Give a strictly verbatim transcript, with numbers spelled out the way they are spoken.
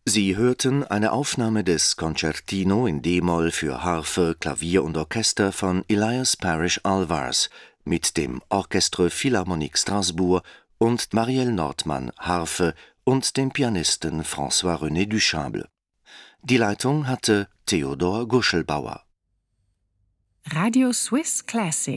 Sie hörten eine Aufnahme des Concertino in d-Moll für Harfe, Klavier und Orchester von Elias Parish Alvars mit dem Orchestre Philharmonique Strasbourg und Marielle Nordmann, Harfe, und dem Pianisten François-René Duchamble. Die Leitung hatte Theodor Guschelbauer. Radio Swiss Classic